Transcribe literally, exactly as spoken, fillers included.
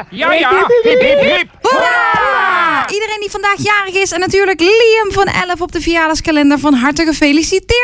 Ja, ja. Hip, hip, hip. Hoera! Iedereen die vandaag jarig is en natuurlijk Liam van elf op de verjaardagskalender van harte gefeliciteerd.